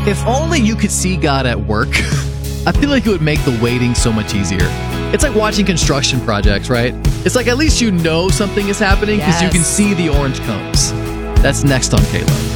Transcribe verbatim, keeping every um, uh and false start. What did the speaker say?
If only you could see God at work, I feel like it would make the waiting so much easier. It's like watching construction projects, right? It's like at least you know something is happening because you Yes. can see the orange cones. That's next on K-Love.